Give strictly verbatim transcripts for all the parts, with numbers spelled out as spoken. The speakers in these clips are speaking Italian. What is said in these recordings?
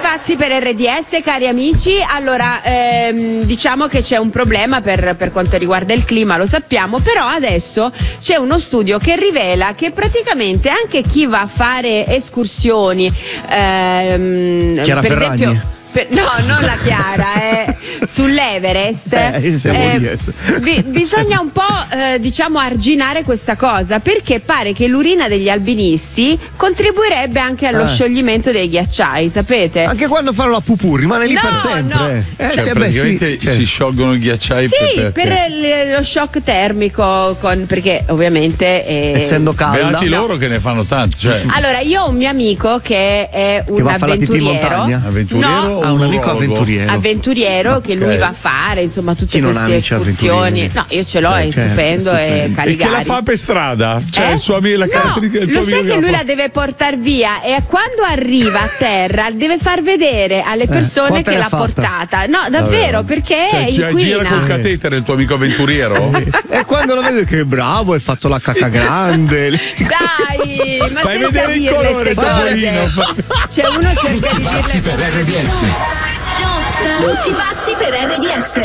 pazzi per R D S, cari amici. Allora, ehm, diciamo che c'è un problema per, per quanto riguarda il clima, lo sappiamo, però adesso c'è uno studio che rivela che praticamente anche chi va a fare escursioni, ehm, Chiara per Ferragni. esempio... No, non la Chiara, è sull'Everest. Eh, eh, bi- bisogna un po' eh, diciamo arginare questa cosa, perché pare che l'urina degli alpinisti contribuirebbe anche allo eh. scioglimento dei ghiacciai, sapete? Anche quando fanno la pupù rimane lì No, per sempre. no. Eh, Cioè, cioè, beh, praticamente sì, cioè. si sciolgono i ghiacciai Sì, per, per il- lo shock termico, con- perché ovviamente eh, essendo calda. Beati No. loro che ne fanno tanti. Cioè, Allora, io ho un mio amico che è un Che va a fare la pipì in avventuriero. montagna? avventuriero No, o Ha un amico urologo? avventuriero. avventuriero che lui Ok. va a fare, insomma, tutte Chi non ha queste amici escursioni. avventurieri? No, io ce l'ho, è Certo, stupendo, è stupendo. E che Caligaris. la fa per strada? Cioè Eh? il suo amico, la No, caratteristica del tuo lo sai amico che lui fa- la deve portare via e quando arriva a terra deve far vedere alle persone quanta che ne l'ha ha fatta? portata. No, davvero, perché Cioè, gi- gira col inquina. catetere il tuo amico avventuriero? E quando lo vedo che è bravo, hai fatto la cacca grande. Dai, ma Fai senza vedere il dirle colore, queste Tavolino, cose. fa- Cioè uno cerca di Pazzi dirle. per R D S. Tutti pazzi per R D S.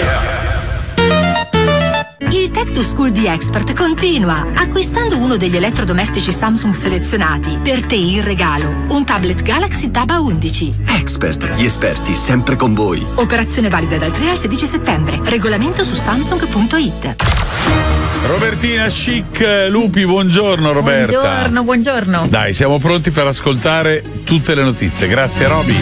Il Tech to School di Expert continua. Acquistando uno degli elettrodomestici Samsung selezionati, per te in regalo un tablet Galaxy Tab A undici. Expert, gli esperti sempre con voi. Operazione valida dal tre al sedici settembre. Regolamento su samsung punto it. Robertina Chic Lupi, buongiorno Roberta. Buongiorno, buongiorno. Dai, siamo pronti per ascoltare tutte le notizie. Grazie Roby.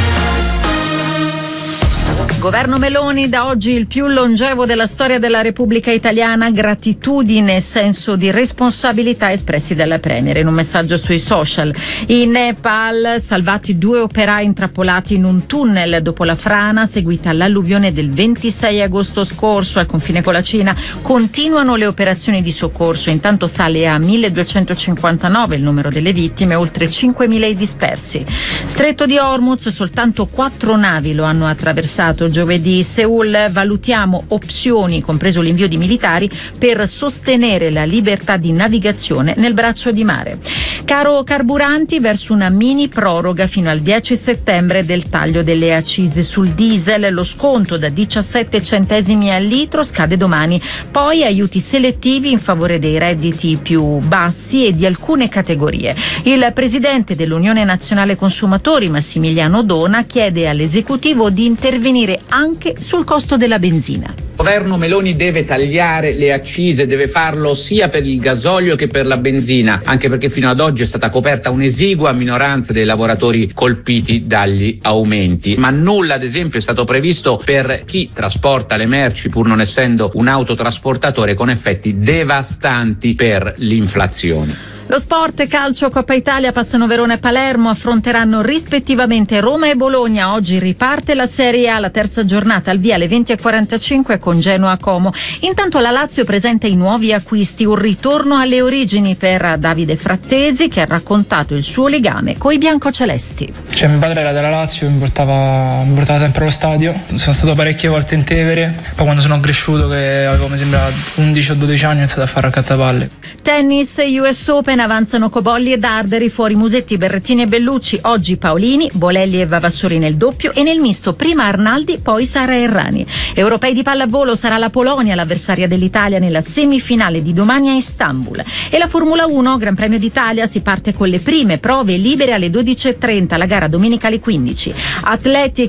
Governo Meloni, da oggi il più longevo della storia della Repubblica Italiana, gratitudine e senso di responsabilità espressi dalla Premier in un messaggio sui social. In Nepal, salvati due operai intrappolati in un tunnel dopo la frana seguita all'alluvione del ventisei agosto scorso al confine con la Cina. Continuano le operazioni di soccorso, intanto sale a milleduecentocinquantanove il numero delle vittime, oltre cinquemila i dispersi. Stretto di Hormuz, soltanto quattro navi lo hanno attraversato giovedì. Seul, valutiamo opzioni, compreso l'invio di militari, per sostenere la libertà di navigazione nel braccio di mare. Caro carburanti, verso una mini proroga fino al dieci settembre del taglio delle accise sul diesel. Lo sconto da diciassette centesimi al litro scade domani. Poi aiuti selettivi in favore dei redditi più bassi e di alcune categorie. Il presidente dell'Unione Nazionale Consumatori, Massimiliano Dona, chiede all'esecutivo di intervenire anche sul costo della benzina. Il governo Meloni deve tagliare le accise, deve farlo sia per il gasolio che per la benzina, anche perché fino ad oggi è stata coperta un'esigua minoranza dei lavoratori colpiti dagli aumenti, ma nulla ad esempio è stato previsto per chi trasporta le merci pur non essendo un autotrasportatore, con effetti devastanti per l'inflazione. Lo sport, calcio, Coppa Italia, passano Verona e Palermo, affronteranno rispettivamente Roma e Bologna. Oggi riparte la Serie A, la terza giornata al via alle venti e quarantacinque con Genoa Como. Intanto la Lazio presenta i nuovi acquisti, un ritorno alle origini per Davide Frattesi, che ha raccontato il suo legame coi biancocelesti. Cioè, mio padre era della Lazio, mi portava, mi portava sempre allo stadio. Sono stato parecchie volte in Tevere, poi quando sono cresciuto, che avevo mi sembra undici o dodici anni, ho iniziato a fare raccattapalle. Tennis, U S Open, avanzano Cobolli e Darderi, fuori Musetti, Berrettini e Bellucci, oggi Paolini, Bolelli e Vavassori nel doppio e nel misto prima Arnaldi, poi Sara Errani. Europei di pallavolo, sarà la Polonia l'avversaria dell'Italia nella semifinale di domani a Istanbul. E la Formula uno, Gran Premio d'Italia, si parte con le prime prove libere alle dodici e trenta, la gara domenica alle quindici. Athletic